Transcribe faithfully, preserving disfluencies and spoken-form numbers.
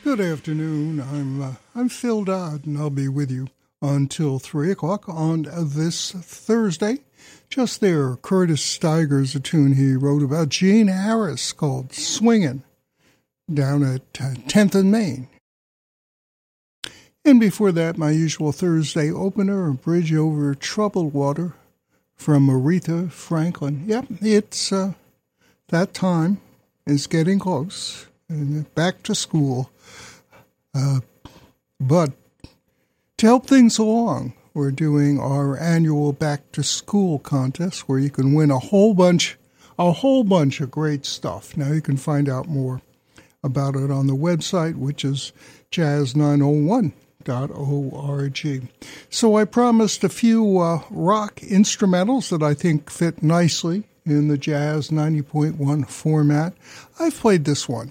Good afternoon. I'm uh, I'm Phil Dodd, and I'll be with you until three o'clock on this Thursday. Just there, Curtis Stigers, a tune he wrote about Gene Harris called Swingin', down at uh, tenth and Main. And before that, my usual Thursday opener, a bridge over troubled water from Aretha Franklin. Yep, it's uh, that time is getting close. And back to school. Uh, but to help things along, we're doing our annual back to school contest where you can win a whole bunch, a whole bunch of great stuff. Now you can find out more about it on the website, which is jazz nine oh one dot org. So I promised a few uh, rock instrumentals that I think fit nicely in the Jazz ninety point one format. I've played this one